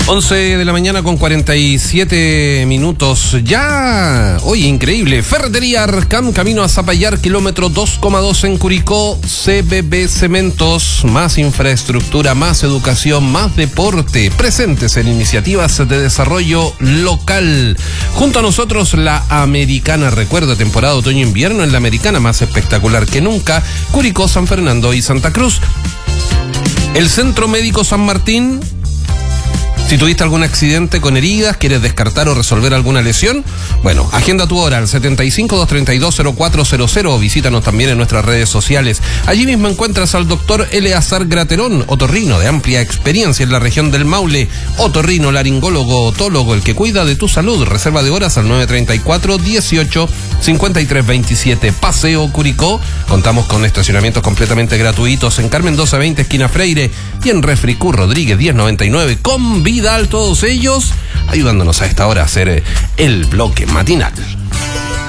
11 de la mañana con 47 minutos. Ya, oye, increíble. Ferretería Arcam, camino a Zapallar, kilómetro 2,2 en Curicó. CBB Cementos, más infraestructura, más educación, más deporte. Presentes en iniciativas de desarrollo local. Junto a nosotros, la Americana. Recuerda, temporada otoño-invierno en la Americana, más espectacular que nunca. Curicó, San Fernando y Santa Cruz. El Centro Médico San Martín. Si tuviste algún accidente con heridas, quieres descartar o resolver alguna lesión, bueno, agenda tu hora al 75-232-0400 o visítanos también en nuestras redes sociales. Allí mismo encuentras al doctor Eleazar Graterón, otorrino de amplia experiencia en la región del Maule, otorrino, laringólogo, otólogo, el que cuida de tu salud. Reserva de horas al 934-18-5327. Paseo Curicó. Contamos con estacionamientos completamente gratuitos en Carmen 1220, esquina Freire, y en Refricú Rodríguez 1099 con Vidal, todos ellos ayudándonos a esta hora a hacer el bloque matinal.